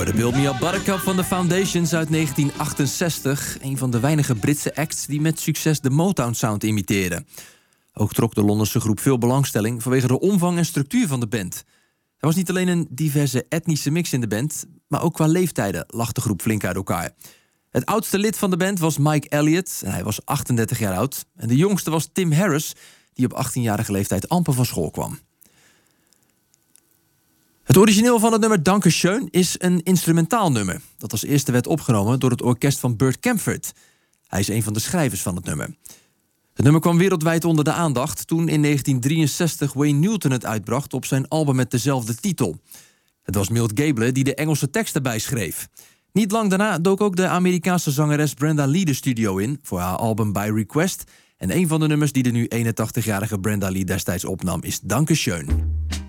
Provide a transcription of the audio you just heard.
De Build Me Up Buttercup van de Foundations uit 1968. Een van de weinige Britse acts die met succes de Motown-sound imiteerden. Ook trok de Londense groep veel belangstelling vanwege de omvang en structuur van de band. Er was niet alleen een diverse etnische mix in de band, maar ook qua leeftijden lag de groep flink uit elkaar. Het oudste lid van de band was Mike Elliott. Hij was 38 jaar oud. En de jongste was Tim Harris, die op 18-jarige leeftijd amper van school kwam. Het origineel van het nummer Dankeschön is een instrumentaal nummer. Dat als eerste werd opgenomen door het orkest van Burt Kaempfert. Hij is een van de schrijvers van het nummer. Het nummer kwam wereldwijd onder de aandacht toen in 1963 Wayne Newton het uitbracht op zijn album met dezelfde titel. Het was Milt Gable die de Engelse tekst erbij schreef. Niet lang daarna dook ook de Amerikaanse zangeres Brenda Lee de studio in voor haar album By Request. En een van de nummers die de nu 81-jarige Brenda Lee destijds opnam is Dankeschön.